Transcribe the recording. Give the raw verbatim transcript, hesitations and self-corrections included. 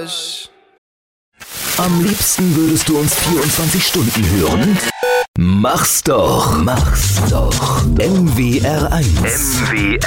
Arsch. Am liebsten würdest du uns vierundzwanzig Stunden hören? Mach's doch, mach's doch. M W R eins. M W